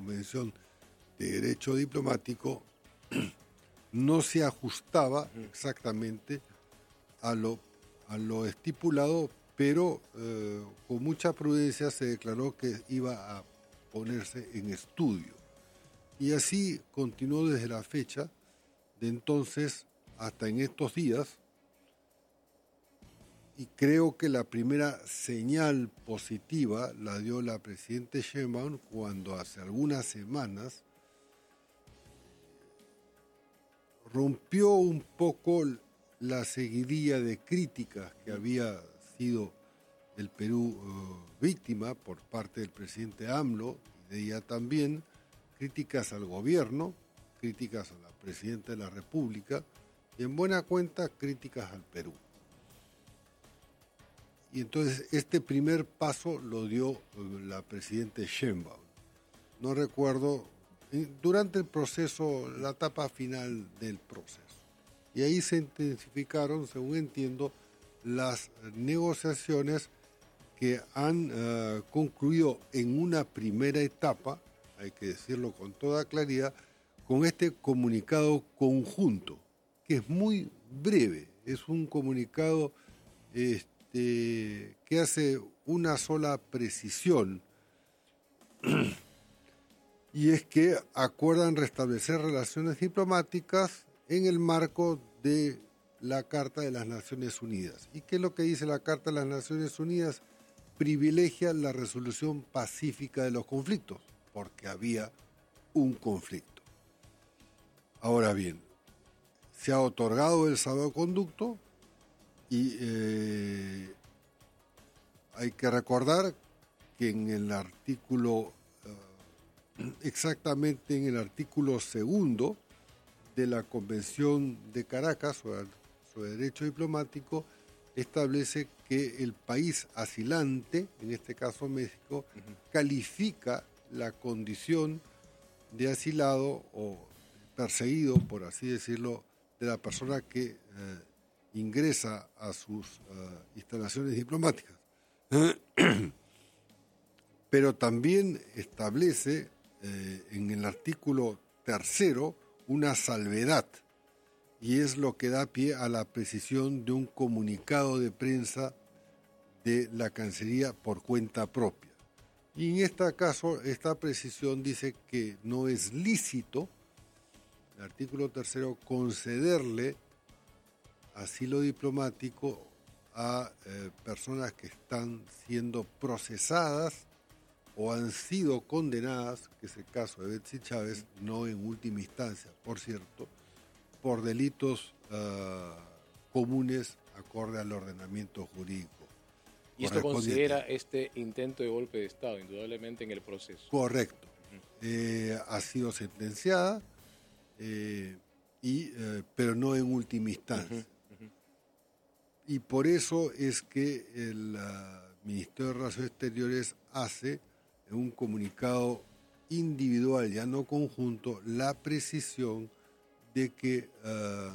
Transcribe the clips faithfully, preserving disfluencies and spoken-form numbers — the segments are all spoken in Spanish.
Convención de Derecho Diplomático no se ajustaba exactamente a lo, a lo estipulado, pero eh, con mucha prudencia se declaró que iba a ponerse en estudio. Y así continuó desde la fecha de entonces hasta en estos días, y creo que la primera señal positiva la dio la presidenta Sheinbaum cuando hace algunas semanas rompió un poco la seguidilla de críticas que había sido el Perú uh, víctima por parte del presidente AMLO y de ella también, críticas al gobierno, críticas a la presidenta de la República y en buena cuenta críticas al Perú. Y entonces este primer paso lo dio uh, la presidenta Sheinbaum. No recuerdo, durante el proceso, la etapa final del proceso. Y ahí se intensificaron, según entiendo, las negociaciones que han uh, concluido en una primera etapa, hay que decirlo con toda claridad, con este comunicado conjunto, que es muy breve, es un comunicado este, que hace una sola precisión, y es que acuerdan restablecer relaciones diplomáticas en el marco de la Carta de las Naciones Unidas. ¿Y qué es lo que dice la Carta de las Naciones Unidas? Privilegia la resolución pacífica de los conflictos, porque había un conflicto. Ahora bien, se ha otorgado el salvoconducto y eh, hay que recordar que en el artículo, eh, exactamente en el artículo segundo de la Convención de Caracas sobre, sobre Derecho Diplomático, establece que el país asilante, en este caso México, uh-huh. califica la condición de asilado o perseguido, por así decirlo, de la persona que eh, ingresa a sus uh, instalaciones diplomáticas. Pero también establece eh, en el artículo tercero una salvedad, y es lo que da pie a la precisión de un comunicado de prensa de la Cancillería por cuenta propia. Y en este caso, esta precisión dice que no es lícito, el artículo tercero, concederle asilo diplomático a eh, personas que están siendo procesadas o han sido condenadas, que es el caso de Betsy Chávez, no en última instancia, por cierto, por delitos uh, comunes acorde al ordenamiento jurídico. Y esto considera este intento de golpe de Estado, indudablemente, en el proceso. Correcto. Uh-huh. Eh, ha sido sentenciada, eh, y, eh, pero no en última instancia. Uh-huh. Uh-huh. Y por eso es que el uh, Ministerio de Relaciones Exteriores hace en un comunicado individual, ya no conjunto, la precisión de que uh,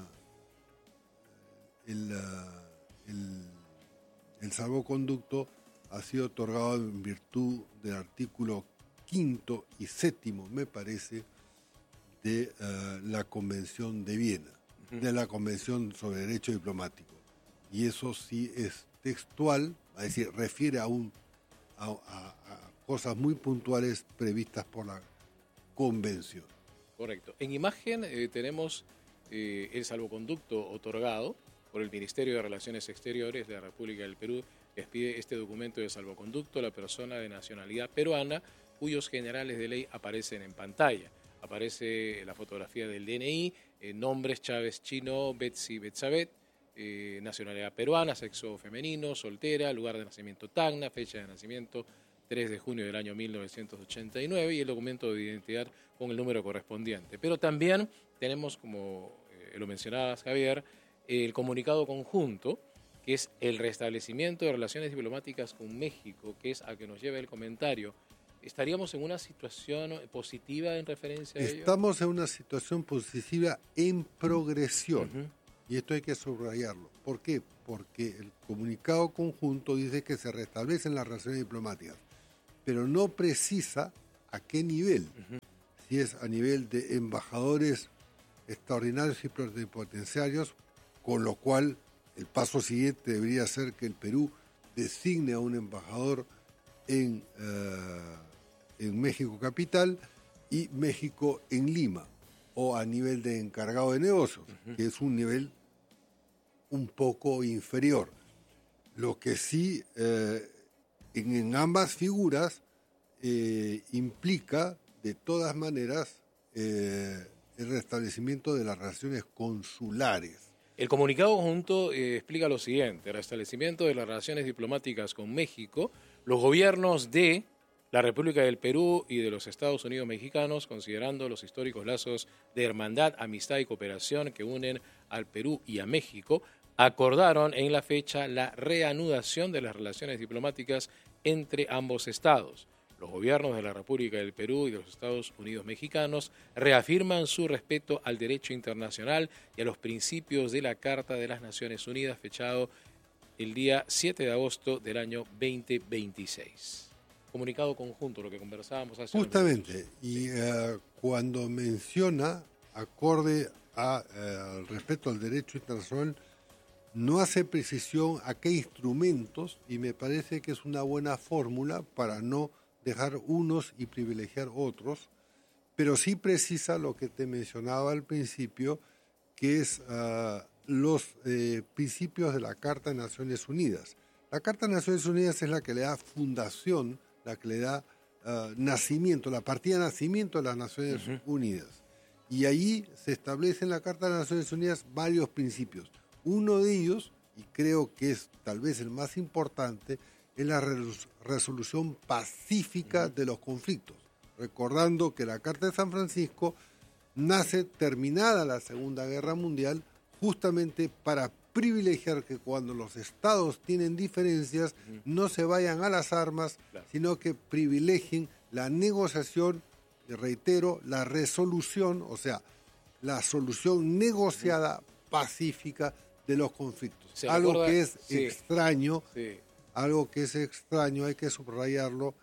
el, uh, el, el salvoconducto ha sido otorgado en virtud del artículo quinto y séptimo, me parece, de uh, la Convención de Viena, uh-huh. de la Convención sobre Derecho Diplomático. Y eso sí es textual, es decir, refiere a, un, a, a, a cosas muy puntuales previstas por la Convención. Correcto. En imagen eh, tenemos eh, el salvoconducto otorgado por el Ministerio de Relaciones Exteriores de la República del Perú, que expide este documento de salvoconducto a la persona de nacionalidad peruana, cuyos generales de ley aparecen en pantalla. Aparece la fotografía del D N I, eh, nombres Chávez Chino, Betsy Betsabet, eh, nacionalidad peruana, sexo femenino, soltera, lugar de nacimiento Tacna, fecha de nacimiento tres de junio del año mil novecientos ochenta y nueve, y el documento de identidad con el número correspondiente. Pero también tenemos, como eh, lo mencionabas, Javier, el comunicado conjunto, que es el restablecimiento de relaciones diplomáticas con México, que es a que nos lleva el comentario. ¿Estaríamos en una situación positiva en referencia a ello? Estamos en una situación positiva en progresión, uh-huh. y esto hay que subrayarlo. ¿Por qué? Porque el comunicado conjunto dice que se restablecen las relaciones diplomáticas, pero no precisa a qué nivel. Uh-huh. Si es a nivel de embajadores extraordinarios y plenipotenciarios, con lo cual el paso siguiente debería ser que el Perú designe a un embajador en, uh, en México capital y México en Lima, o a nivel de encargado de negocios, uh-huh. que es un nivel un poco inferior. Lo que sí, eh, en, en ambas figuras, eh, implica, de todas maneras, eh, el restablecimiento de las relaciones consulares. El comunicado conjunto eh, explica lo siguiente: el restablecimiento de las relaciones diplomáticas con México, los gobiernos de la República del Perú y de los Estados Unidos mexicanos, considerando los históricos lazos de hermandad, amistad y cooperación que unen al Perú y a México, acordaron en la fecha la reanudación de las relaciones diplomáticas entre ambos estados. Los gobiernos de la República del Perú y de los Estados Unidos mexicanos reafirman su respeto al derecho internacional y a los principios de la Carta de las Naciones Unidas, fechado el día siete de agosto del año veinte veintiséis. Comunicado conjunto, lo que conversábamos hace Justamente, y uh, cuando menciona acorde a, uh, al respeto al derecho internacional, no hace precisión a qué instrumentos, y me parece que es una buena fórmula para no dejar unos y privilegiar otros, pero sí precisa lo que te mencionaba al principio, que es uh, los eh, principios de la Carta de Naciones Unidas. La Carta de Naciones Unidas es la que le da fundación, la que le da uh, nacimiento, la partida de nacimiento de las Naciones uh-huh. Unidas. Y ahí se establece en la Carta de Naciones Unidas varios principios. Uno de ellos, y creo que es tal vez el más importante, es la resolución pacífica de los conflictos. Recordando que la Carta de San Francisco nace terminada la Segunda Guerra Mundial justamente para privilegiar que cuando los estados tienen diferencias uh-huh. no se vayan a las armas, claro. sino que privilegien la negociación, y reitero, la resolución, o sea, la solución negociada uh-huh. pacífica de los conflictos. Algo recuerda, que es sí, extraño, sí. algo que es extraño, hay que subrayarlo,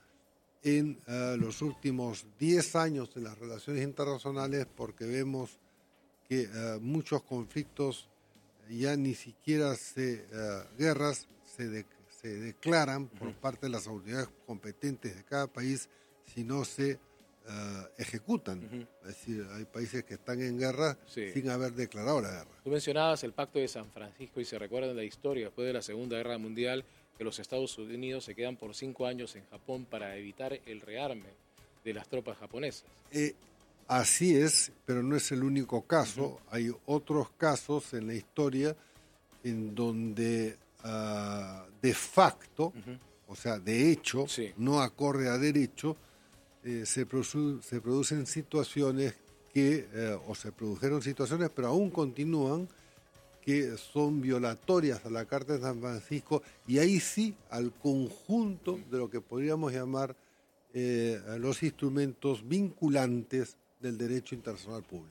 en uh, los últimos diez años de las relaciones internacionales, porque vemos que uh, muchos conflictos ya ni siquiera se, uh, guerras se, de, se declaran por uh-huh. parte de las autoridades competentes de cada país, sino se Uh, ejecutan. Uh-huh. Es decir, hay países que están en guerra sí. sin haber declarado la guerra. Tú mencionabas el Pacto de San Francisco y se recuerda en la historia, después de la Segunda Guerra Mundial, que los Estados Unidos se quedan por cinco años en Japón para evitar el rearme de las tropas japonesas. Eh, así es, pero no es el único caso. Uh-huh. Hay otros casos en la historia en donde uh, de facto, uh-huh. o sea, de hecho, sí. no acorde a derecho, Eh, se, produ- se producen situaciones que, eh, o se produjeron situaciones, pero aún continúan, que son violatorias a la Carta de San Francisco, y ahí sí al conjunto de lo que podríamos llamar eh, los instrumentos vinculantes del derecho internacional público.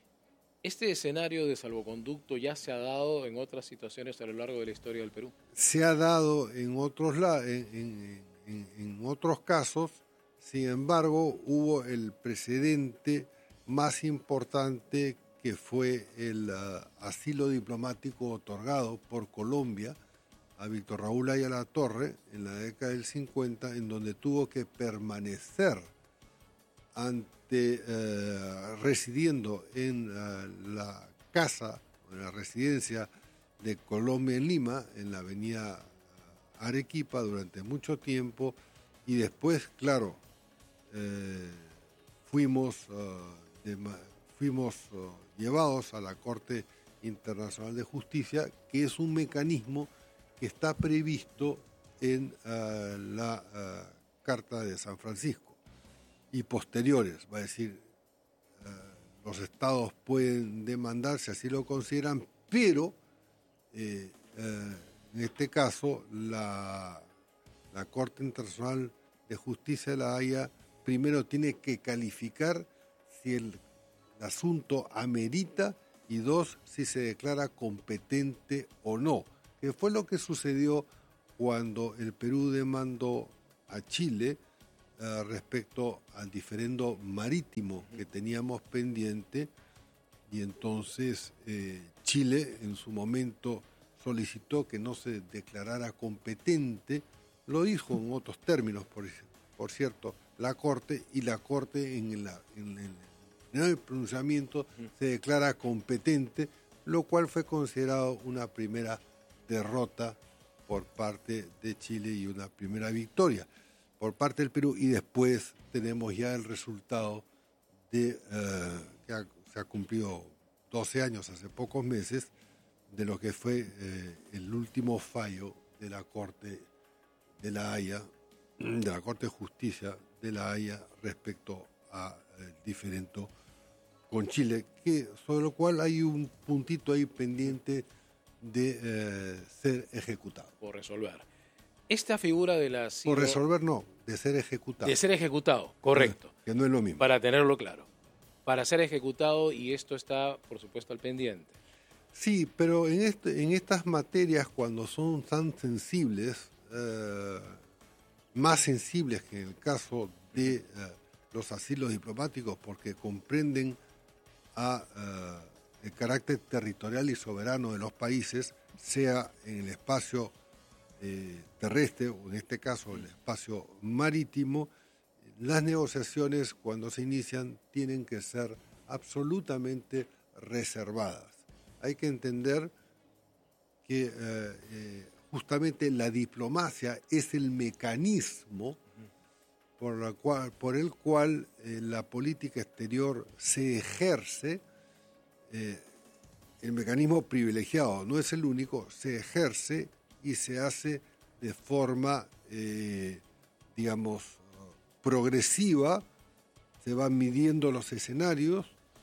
¿Este escenario de salvoconducto ya se ha dado en otras situaciones a lo largo de la historia del Perú? Se ha dado en otros, la- en, en, en, en otros casos. Sin embargo, hubo el precedente más importante, que fue el uh, asilo diplomático otorgado por Colombia a Víctor Raúl Ayala Torre en la década del cincuenta, en donde tuvo que permanecer ante, uh, residiendo en uh, la casa, en la residencia de Colombia en Lima, en la avenida Arequipa, durante mucho tiempo, y después, claro, Eh, fuimos, uh, de, fuimos uh, llevados a la Corte Internacional de Justicia, que es un mecanismo que está previsto en uh, la uh, Carta de San Francisco y posteriores. Va a decir, uh, los estados pueden demandar si así lo consideran, pero eh, uh, en este caso la, la Corte Internacional de Justicia de La Haya primero tiene que calificar si el asunto amerita, y dos, si se declara competente o no, que fue lo que sucedió cuando el Perú demandó a Chile uh, respecto al diferendo marítimo que teníamos pendiente, y entonces eh, Chile en su momento solicitó que no se declarara competente, lo dijo en otros términos, por, por cierto, la Corte, y la Corte en, la, en, el, en el pronunciamiento se declara competente, lo cual fue considerado una primera derrota por parte de Chile y una primera victoria por parte del Perú, y después tenemos ya el resultado de uh, que ha, se ha cumplido doce años, hace pocos meses, de lo que fue eh, el último fallo de la Corte de la Haya, de la Corte de Justicia de la Haya respecto al diferendo con Chile, que sobre lo cual hay un puntito ahí pendiente de eh, ser ejecutado. Por resolver. Esta figura de la... Por resolver no, de ser ejecutado. De ser ejecutado, correcto. Que no es lo mismo. Para tenerlo claro. Para ser ejecutado, y esto está, por supuesto, al pendiente. Sí, pero en, este, en estas materias, cuando son tan sensibles, eh, más sensibles que en el caso de eh, los asilos diplomáticos, porque comprenden a eh, el carácter territorial y soberano de los países, sea en el espacio eh, terrestre o en este caso el espacio marítimo, las negociaciones cuando se inician tienen que ser absolutamente reservadas. Hay que entender que eh, eh, justamente la diplomacia es el mecanismo por, la cual, por el cual eh, la política exterior se ejerce, eh, el mecanismo privilegiado, no es el único, se ejerce y se hace de forma, eh, digamos, progresiva, se van midiendo los escenarios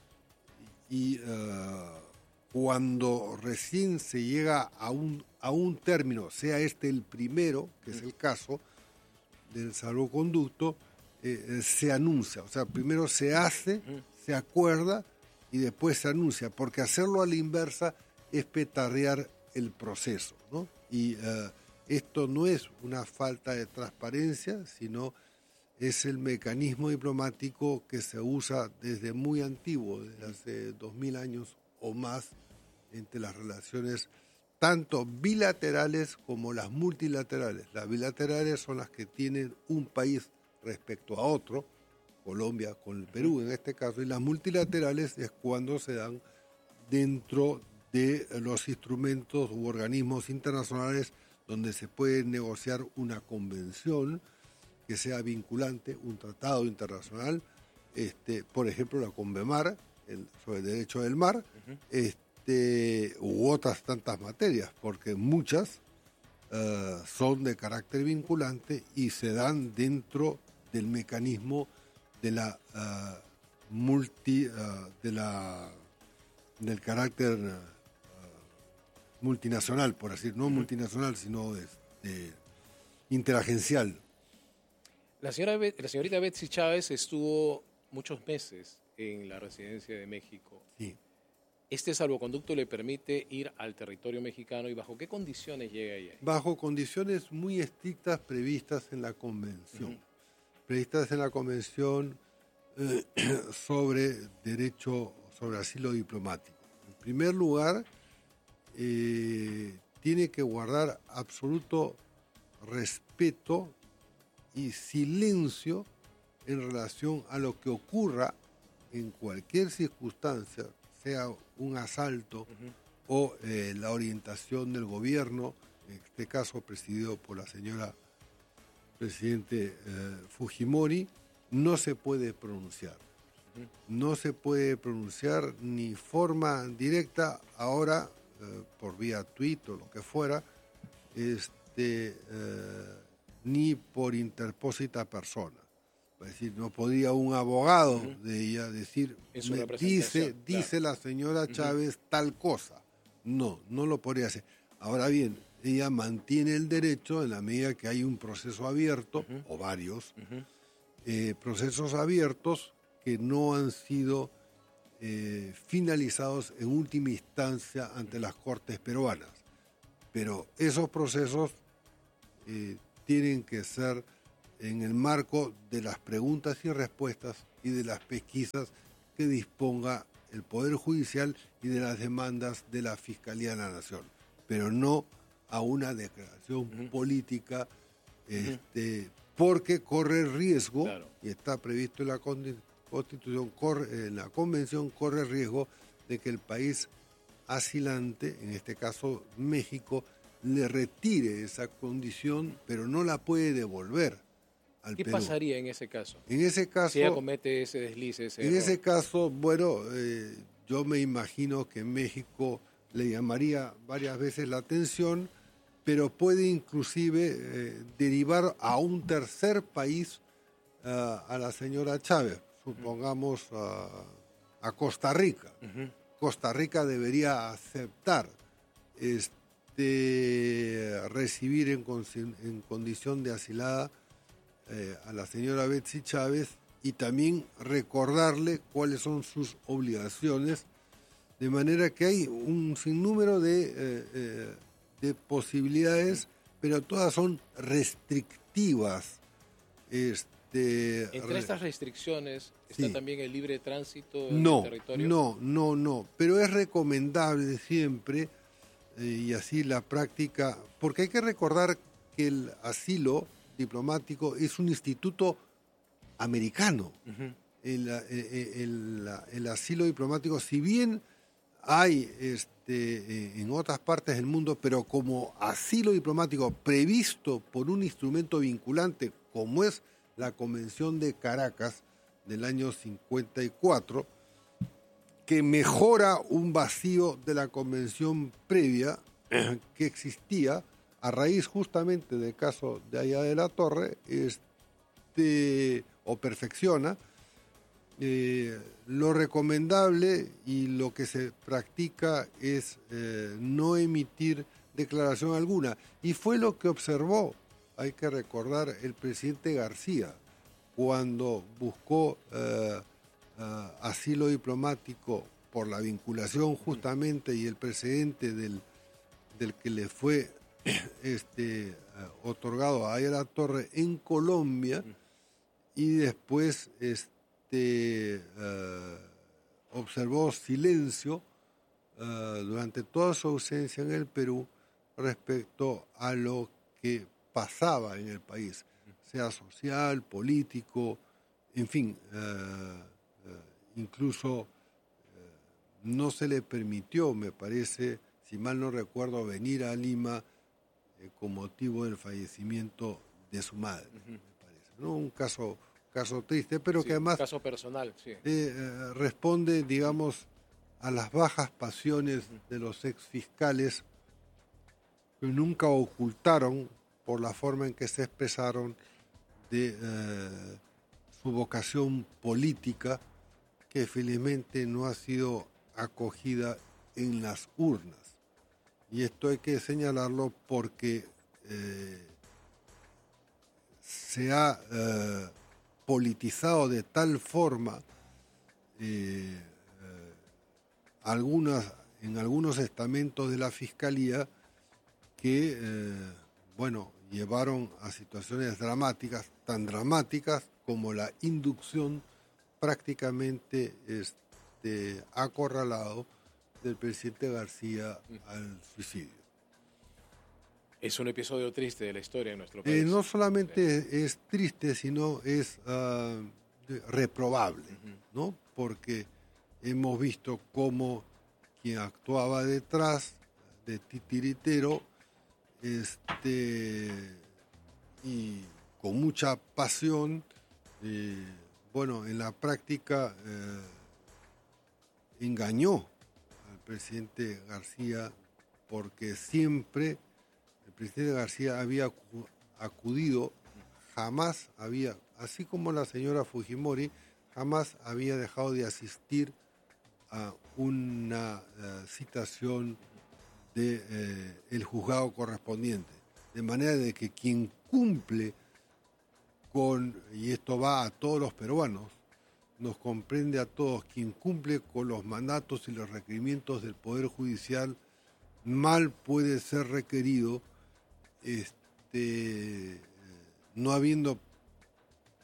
y uh, cuando recién se llega a un, a un término, sea este el primero, que es el caso del salvoconducto, eh, se anuncia. O sea, primero se hace, se acuerda y después se anuncia, porque hacerlo a la inversa es petardear el proceso, ¿no? Y uh, esto no es una falta de transparencia, sino es el mecanismo diplomático que se usa desde muy antiguo, desde hace dos mil años o más, entre las relaciones tanto bilaterales como las multilaterales. Las bilaterales son las que tienen un país respecto a otro, Colombia con el Perú en este caso, y las multilaterales es cuando se dan dentro de los instrumentos u organismos internacionales donde se puede negociar una convención que sea vinculante, un tratado internacional, este, por ejemplo la CONVEMAR, el, sobre el derecho del mar, uh-huh. este, u otras tantas materias, porque muchas uh, son de carácter vinculante y se dan dentro del mecanismo de la uh, multi, uh, de la del carácter uh, multinacional, por decir, no uh-huh. multinacional, sino de, de interagencial. La, señora, la señorita Betsy Chávez estuvo muchos meses en la residencia de México. Sí. ¿Este salvoconducto le permite ir al territorio mexicano y bajo qué condiciones llega ahí? Bajo condiciones muy estrictas previstas en la Convención. Uh-huh. Previstas en la Convención eh, sobre derecho, sobre asilo diplomático. En primer lugar, eh, tiene que guardar absoluto respeto y silencio en relación a lo que ocurra en cualquier circunstancia, sea un asalto uh-huh. o eh, la orientación del gobierno, en este caso presidido por la señora presidente eh, Fujimori, no se puede pronunciar. Uh-huh. No se puede pronunciar ni forma directa, ahora eh, por vía tweet o lo que fuera, este... Eh, ni por interpósita persona. Es decir, no podía un abogado uh-huh. de ella decir, me dice, claro. dice la señora Chávez uh-huh. tal cosa. No, no lo podría hacer. Ahora bien, ella mantiene el derecho en la medida que hay un proceso abierto, uh-huh. o varios, uh-huh. eh, procesos abiertos que no han sido eh, finalizados en última instancia ante las Cortes peruanas. Pero esos procesos eh, tienen que ser en el marco de las preguntas y respuestas y de las pesquisas que disponga el Poder Judicial y de las demandas de la Fiscalía de la Nación, pero no a una declaración uh-huh. política, este, uh-huh. porque corre el riesgo, claro. y está previsto en la Constitución, corre, en la Convención, corre el riesgo de que el país asilante, en este caso México, le retire esa condición, pero no la puede devolver al ¿Qué Perú. pasaría en ese caso? En ese caso, si ella comete ese deslize, ese en error. ese caso, bueno, eh, yo me imagino que México le llamaría varias veces la atención, pero puede inclusive eh, derivar a un tercer país uh, a la señora Chávez, supongamos uh, a Costa Rica. Uh-huh. Costa Rica debería aceptar este, recibir en, en condición de asilada eh, a la señora Betsy Chávez y también recordarle cuáles son sus obligaciones, de manera que hay un sinnúmero de, eh, eh, de posibilidades, pero todas son restrictivas. Este, Entre estas restricciones está sí. también el libre tránsito en no, el territorio. No, no, no, pero es recomendable siempre, eh, y así la práctica, porque hay que recordar que el asilo diplomático es un instituto americano. Uh-huh. el, el, el, el asilo diplomático, si bien hay este, en otras partes del mundo, pero como asilo diplomático previsto por un instrumento vinculante como es la Convención de Caracas del año cincuenta y cuatro, que mejora un vacío de la convención previa que existía a raíz justamente del caso de Haya de la Torre, este, o perfecciona. Eh, lo recomendable y lo que se practica es eh, no emitir declaración alguna. Y fue lo que observó, hay que recordar, el presidente García, cuando buscó eh, uh, asilo diplomático por la vinculación justamente y el precedente del, del que le fue este, uh, otorgado a Haya la Torre en Colombia, y después este, Este, uh, observó silencio uh, durante toda su ausencia en el Perú respecto a lo que pasaba en el país, sea social, político, en fin, uh, uh, incluso uh, no se le permitió, me parece, si mal no recuerdo, venir a Lima eh, con motivo del fallecimiento de su madre, uh-huh. me parece, ¿no? Un caso caso triste, pero sí, que además caso personal, sí. eh, eh, responde, digamos, a las bajas pasiones de los exfiscales que nunca ocultaron, por la forma en que se expresaron, de eh, su vocación política, que felizmente no ha sido acogida en las urnas. Y esto hay que señalarlo porque eh, se ha eh, politizado de tal forma eh, eh, algunas, en algunos estamentos de la Fiscalía que, eh, bueno, llevaron a situaciones dramáticas, tan dramáticas como la inducción prácticamente este, acorralado del presidente García al suicidio. Es un episodio triste de la historia de nuestro país. Eh, no solamente sí. es triste, sino es uh, reprobable, uh-huh. ¿no? Porque hemos visto cómo quien actuaba detrás de titiritero, este, y con mucha pasión, eh, bueno, en la práctica eh, engañó al presidente García, porque siempre el presidente García había acudido, jamás había, así como la señora Fujimori, jamás había dejado de asistir a una uh, citación del de, eh, juzgado correspondiente. De manera de que quien cumple con, y esto va a todos los peruanos, nos comprende a todos, quien cumple con los mandatos y los requerimientos del Poder Judicial, mal puede ser requerido, este, no habiendo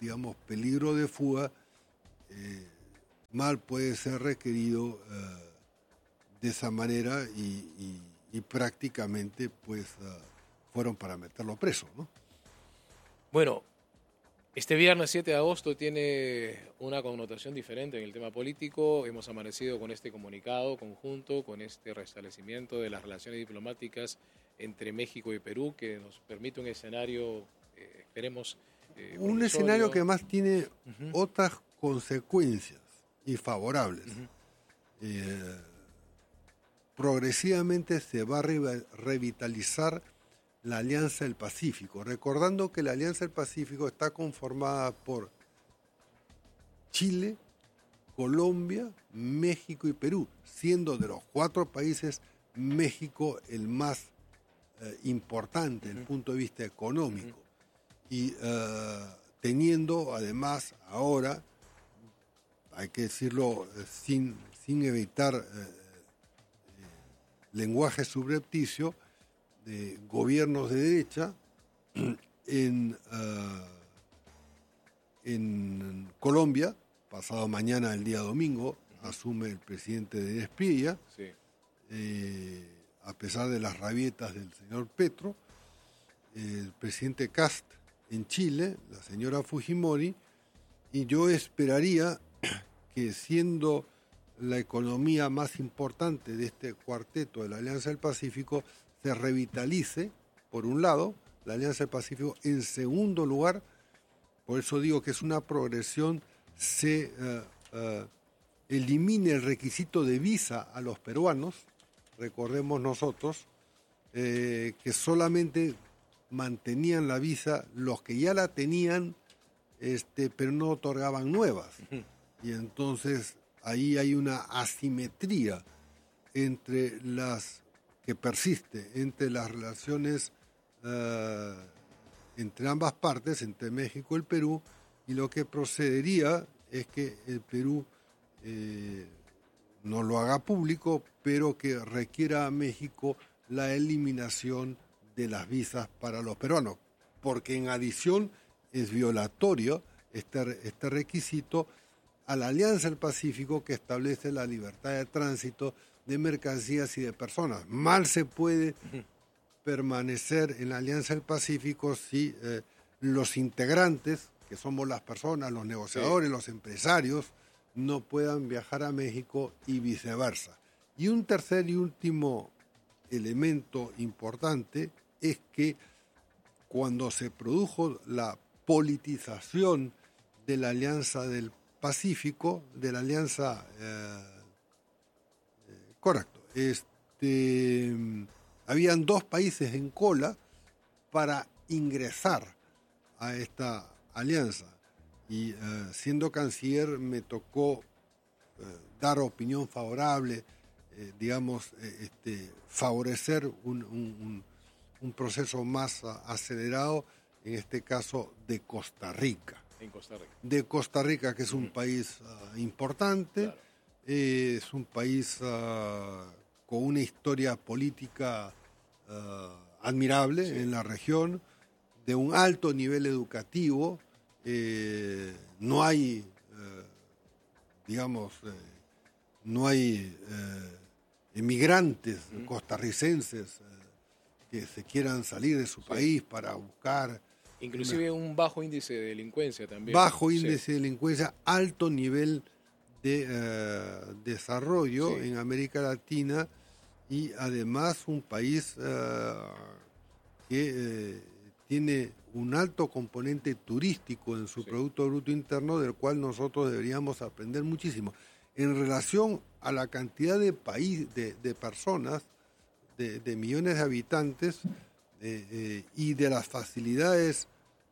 digamos, peligro de fuga, eh, mal puede ser requerido eh, de esa manera y, y, y prácticamente pues uh, fueron para meterlo preso, ¿no? Bueno, este viernes siete de agosto tiene una connotación diferente en el tema político. Hemos amanecido con este comunicado conjunto, con este restablecimiento de las relaciones diplomáticas entre México y Perú, que nos permite un escenario, eh, esperemos, eh, un promisorio. escenario que además tiene uh-huh. otras consecuencias y favorables. Uh-huh. Eh, progresivamente se va a re- revitalizar la Alianza del Pacífico, recordando que la Alianza del Pacífico está conformada por Chile, Colombia, México y Perú, siendo de los cuatro países México el más eh, importante desde uh-huh. el punto de vista económico. Uh-huh. Y uh, teniendo además ahora, hay que decirlo eh, sin, sin evitar eh, eh, lenguaje subrepticio, de gobiernos de derecha en, uh, en Colombia. Pasado mañana, el día domingo, uh-huh. asume el presidente de Espriella, sí. eh, a pesar de las rabietas del señor Petro, el presidente Kast en Chile, la señora Fujimori, y yo esperaría que, siendo la economía más importante de este cuarteto de la Alianza del Pacífico, se revitalice, por un lado, la Alianza del Pacífico. En segundo lugar, por eso digo que es una progresión, se uh, uh, elimine el requisito de visa a los peruanos. Recordemos nosotros eh, que solamente mantenían la visa los que ya la tenían, este, pero no otorgaban nuevas. Y entonces ahí hay una asimetría entre las que persiste entre las relaciones uh, entre ambas partes, entre México y el Perú, y lo que procedería es que el Perú eh, no lo haga público, pero que requiera a México la eliminación de las visas para los peruanos, porque en adición es violatorio este, este requisito a la Alianza del Pacífico, que establece la libertad de tránsito de mercancías y de personas. Mal se puede uh-huh. permanecer en la Alianza del Pacífico si eh, los integrantes, que somos las personas, los negociadores, sí. los empresarios, no puedan viajar a México y viceversa. Y un tercer y último elemento importante es que cuando se produjo la politización de la Alianza del Pacífico, de la Alianza... Eh, Correcto. Este, habían dos países en cola para ingresar a esta alianza. Y uh, siendo canciller me tocó uh, dar opinión favorable, eh, digamos, eh, este, favorecer un, un, un proceso más uh, acelerado, en este caso de Costa Rica. En Costa Rica. De Costa Rica, que es un uh-huh. país uh, importante. Claro. Eh, es un país uh, con una historia política uh, admirable sí. en la región, de un alto nivel educativo. Eh, no hay, eh, digamos, eh, no hay eh, emigrantes mm. costarricenses eh, que se quieran salir de su sí. país para buscar... Inclusive una, un bajo índice de delincuencia también. Bajo índice sí. de delincuencia, alto nivel de uh, desarrollo sí. en América Latina, y además un país uh, que eh, tiene un alto componente turístico en su sí. Producto Bruto Interno, del cual nosotros deberíamos aprender muchísimo. En relación a la cantidad de, país, de, de personas, de, de millones de habitantes, eh, eh, y de las facilidades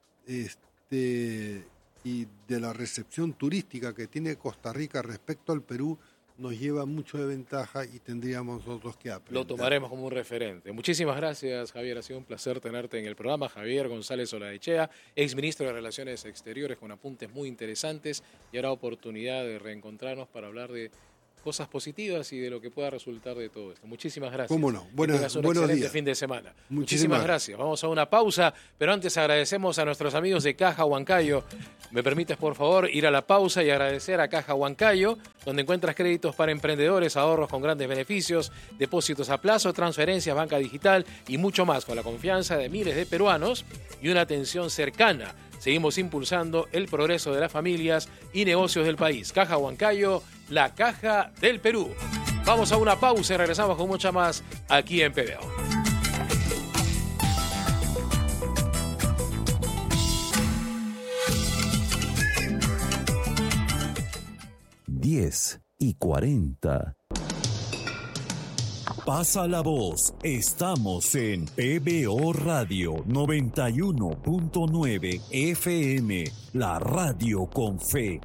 este, y de la recepción turística que tiene Costa Rica respecto al Perú, nos lleva mucho de ventaja y tendríamos nosotros que aprender. Lo tomaremos como un referente. Muchísimas gracias, Javier. Ha sido un placer tenerte en el programa. Javier González Olaechea, exministro de Relaciones Exteriores, con apuntes muy interesantes, y ahora oportunidad de reencontrarnos para hablar de cosas positivas y de lo que pueda resultar de todo esto. Muchísimas gracias. Cómo no. Buenas, que tengas un buenos excelente días. fin de semana. Muchísimas, Muchísimas gracias. Vamos a una pausa, pero antes agradecemos a nuestros amigos de Caja Huancayo. ¿Me permites, por favor, ir a la pausa y agradecer a Caja Huancayo, donde encuentras créditos para emprendedores, ahorros con grandes beneficios, depósitos a plazo, transferencias, banca digital y mucho más, con la confianza de miles de peruanos y una atención cercana. Seguimos impulsando el progreso de las familias y negocios del país. Caja Huancayo, la caja del Perú. Vamos a una pausa y regresamos con mucha más aquí en P B O. diez y cuarenta. Pasa la voz, estamos en P B O Radio noventa y uno punto nueve F M, la radio con fe.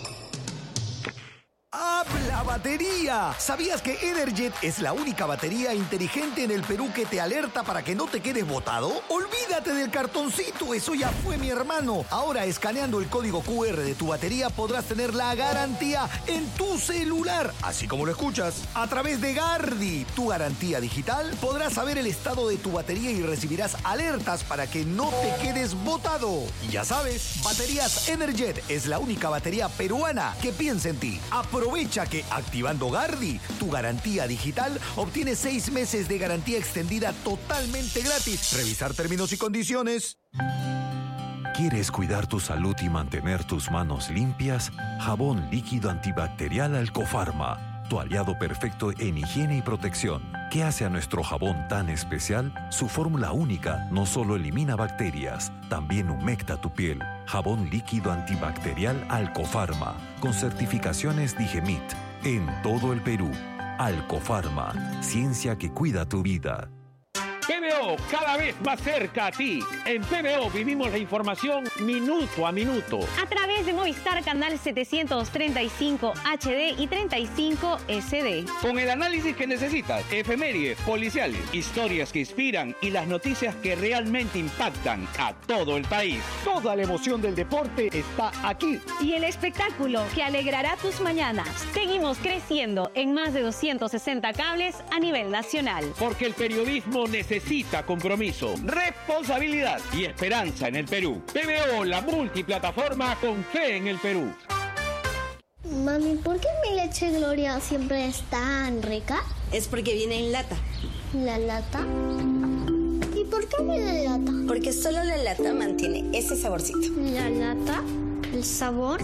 ¡Habla batería! ¿Sabías que Energet es la única batería inteligente en el Perú que te alerta para que no te quedes botado? Olvídate del cartoncito, eso ya fue, mi hermano. Ahora, escaneando el código Q R de tu batería, podrás tener la garantía en tu celular, así como lo escuchas. A través de Gardi, tu garantía digital, podrás saber el estado de tu batería y recibirás alertas para que no te quedes botado. Y ya sabes, Baterías Energet es la única batería peruana que piensa en ti. Aprovecha que activando Gardi, tu garantía digital, obtienes seis meses de garantía extendida totalmente gratis. Revisar términos y condiciones. ¿Quieres cuidar tu salud y mantener tus manos limpias? Jabón líquido antibacterial Alcofarma, tu aliado perfecto en higiene y protección. ¿Qué hace a nuestro jabón tan especial? Su fórmula única no solo elimina bacterias, también humecta tu piel. Jabón líquido antibacterial Alcofarma, con certificaciones Digemit, en todo el Perú. Alcofarma, ciencia que cuida tu vida. P B O, cada vez más cerca a ti. En P B O vivimos la información minuto a minuto. A través de Movistar Canal setecientos treinta y cinco H D y treinta y cinco S D. Con el análisis que necesitas, efemérides, policiales, historias que inspiran y las noticias que realmente impactan a todo el país. Toda la emoción del deporte está aquí. Y el espectáculo que alegrará tus mañanas. Seguimos creciendo en más de doscientos sesenta cables a nivel nacional. Porque el periodismo necesita Necesita compromiso, responsabilidad y esperanza en el Perú. P B O, la multiplataforma con fe en el Perú. Mami, ¿por qué mi leche Gloria siempre es tan rica? Es porque viene en lata. ¿La lata? ¿Y por qué viene en lata? Porque solo la lata mantiene ese saborcito. ¿La lata? ¿El sabor?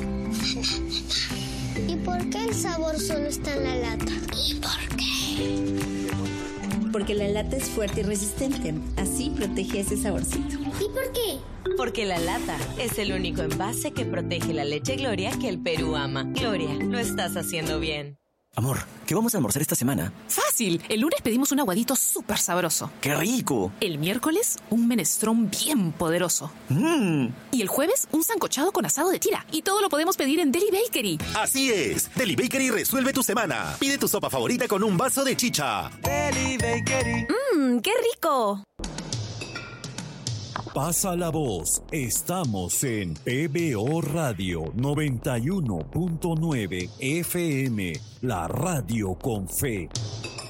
¿Y por qué el sabor solo está en la lata? ¿Y por qué? Porque la lata es fuerte y resistente. Así protege ese saborcito. ¿Y por qué? Porque la lata es el único envase que protege la leche Gloria que el Perú ama. Gloria, lo estás haciendo bien. Amor, ¿qué vamos a almorzar esta semana? Fácil. El lunes pedimos un aguadito súper sabroso. ¡Qué rico! El miércoles, un menestrón bien poderoso. ¡Mmm! Y el jueves, un sancochado con asado de tira. Y todo lo podemos pedir en Deli Bakery. Así es. Deli Bakery resuelve tu semana. Pide tu sopa favorita con un vaso de chicha. Deli Bakery. ¡Mmm, qué rico! Pasa la voz, estamos en P B O Radio noventa y uno punto nueve F M, la radio con fe.